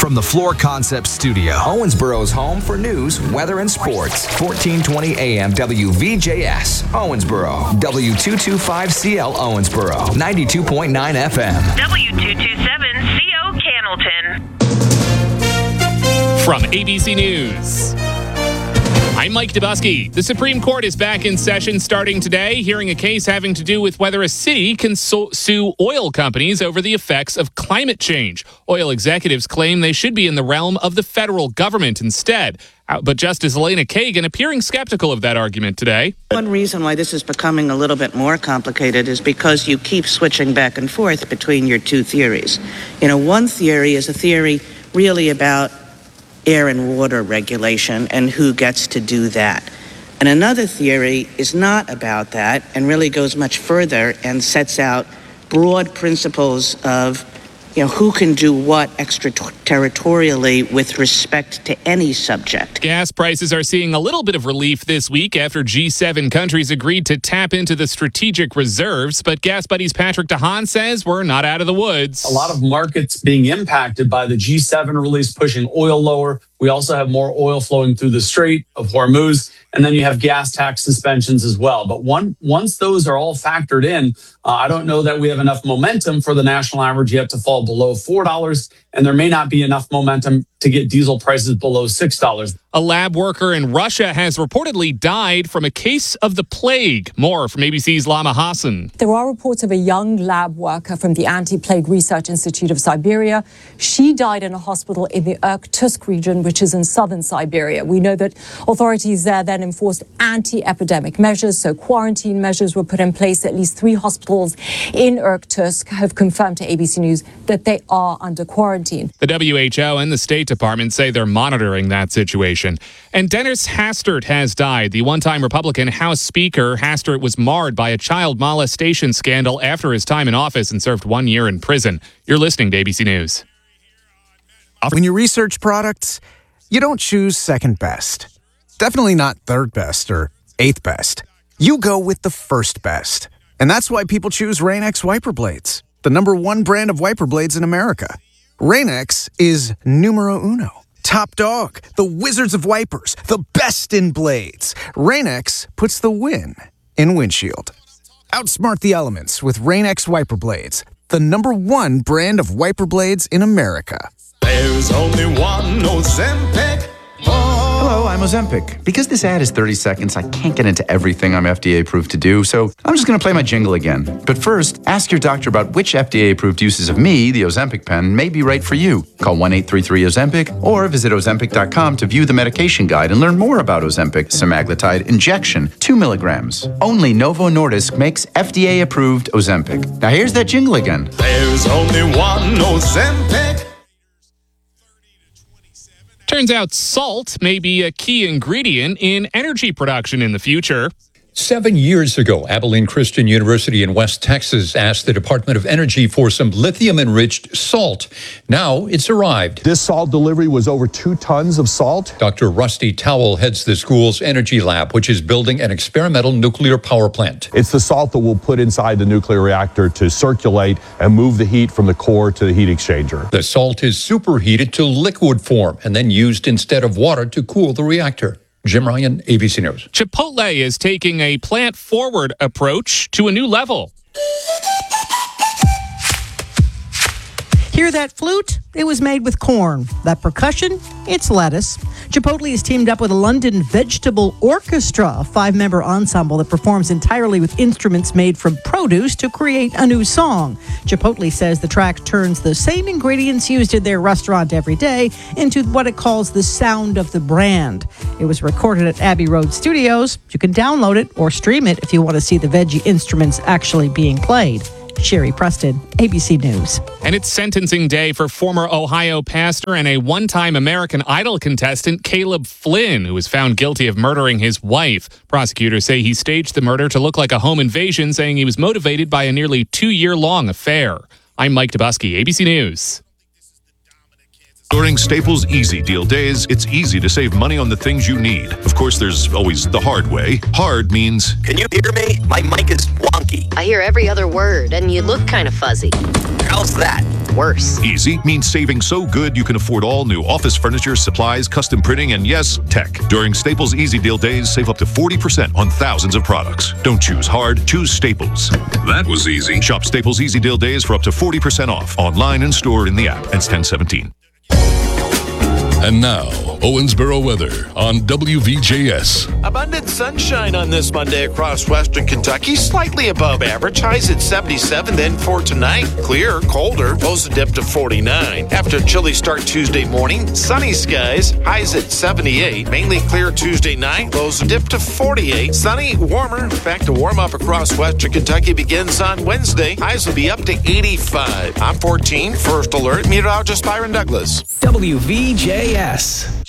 From the Floor Concepts Studio, Owensboro's home for news, weather, and sports. 1420 AM WVJS, Owensboro. W225CL Owensboro. 92.9 FM. W227CO Cannleton. From ABC News, I'm Mike Dubusky. The Supreme Court is back in session starting today, hearing a case having to do with whether a city can sue oil companies over the effects of climate change. Oil executives claim they should be in the realm of the federal government instead. But Justice Elena Kagan appearing skeptical of that argument today. One reason why this is becoming a little bit more complicated is because you keep switching back and forth between your two theories. One theory is a theory really about air and water regulation and who gets to do that. And another theory is not about that and really goes much further and sets out broad principles of who can do what extraterritorially with respect to any subject. Gas prices are seeing a little bit of relief this week after G7 countries agreed to tap into the strategic reserves. But Gas Buddies Patrick DeHaan says we're not out of the woods. A lot of markets being impacted by the G7 release pushing oil lower. We also have more oil flowing through the Strait of Hormuz, and then you have gas tax suspensions as well. But once those are all factored in, I don't know that we have enough momentum for the national average yet to fall below $4, and there may not be enough momentum to get diesel prices below $6. A lab worker in Russia has reportedly died from a case of the plague. More from ABC's Lama Hassan. There are reports of a young lab worker from the Anti-Plague Research Institute of Siberia. She died in a hospital in the Irkutsk region, which is in southern Siberia. We know that authorities there then enforced anti-epidemic measures, so quarantine measures were put in place. At least 3 hospitals in Irkutsk have confirmed to ABC News that they are under quarantine. The WHO and the State Department say they're monitoring that situation. And Dennis Hastert has died. The one-time Republican House Speaker, Hastert was marred by a child molestation scandal after his time in office and served 1 year in prison. You're listening to ABC News. When you research products, you don't choose second best. Definitely not third best or eighth best. You go with the first best. And that's why people choose Rain-X wiper blades, the #1 brand of wiper blades in America. Rain-X is numero uno. Top dog, the wizards of wipers, the best in blades. Rain-X puts the win in windshield. Outsmart the elements with Rain-X wiper blades, the #1 brand of wiper blades in America. There's only one Ozempic. Hello, I'm Ozempic. Because this ad is 30 seconds, I can't get into everything I'm FDA approved to do, so I'm just going to play my jingle again. But first, ask your doctor about which FDA approved uses of me, the Ozempic pen, may be right for you. Call 1-833-OZEMPIC or visit Ozempic.com to view the medication guide and learn more about Ozempic semaglutide injection, 2 milligrams. Only Novo Nordisk makes FDA approved Ozempic. Now here's that jingle again. There's only one Ozempic. Turns out salt may be a key ingredient in energy production in the future. 7 years ago, Abilene Christian University in West Texas asked the Department of Energy for some lithium-enriched salt. Now it's arrived. This salt delivery was over 2 tons of salt. Dr. Rusty Towell heads the school's energy lab, which is building an experimental nuclear power plant. It's the salt that we'll put inside the nuclear reactor to circulate and move the heat from the core to the heat exchanger. The salt is superheated to liquid form and then used instead of water to cool the reactor. Jim Ryan, ABC News. Chipotle is taking a plant-forward approach to a new level. Hear that flute? It was made with corn. That percussion? It's lettuce. Chipotle has teamed up with a London Vegetable Orchestra, a 5-member ensemble that performs entirely with instruments made from produce to create a new song. Chipotle says the track turns the same ingredients used in their restaurant every day into what it calls the sound of the brand. It was recorded at Abbey Road Studios. You can download it or stream it if you want to see the veggie instruments actually being played. Sherry Preston, ABC News. And it's sentencing day for former Ohio pastor and a one-time American Idol contestant, Caleb Flynn, who was found guilty of murdering his wife. Prosecutors say he staged the murder to look like a home invasion, saying he was motivated by a nearly 2-year-long affair. I'm Mike Dubusky, ABC News. During Staples Easy Deal Days, it's easy to save money on the things you need. Of course, there's always the hard way. Hard means... Can you hear me? My mic is wonky. I hear every other word, and you look kind of fuzzy. How's that? worse. Easy means saving so good you can afford all new office furniture, supplies, custom printing, and yes, tech. During Staples Easy Deal Days, save up to 40% on thousands of products. Don't choose hard, choose Staples. That was easy. Shop Staples Easy Deal Days for up to 40% off, online and store in the app. Ends 10/17. And now, Owensboro weather on WVJS. Abundant sunshine on this Monday across western Kentucky, slightly above average. Highs at 77, then for tonight, clear, colder, lows a dip to 49. After a chilly start Tuesday morning, sunny skies, highs at 78, mainly clear Tuesday night, lows a dip to 48. Sunny, warmer, back to warm up across western Kentucky begins on Wednesday. Highs will be up to 85. I'm 14, First Alert, meteorologist Byron Douglas. WVJS.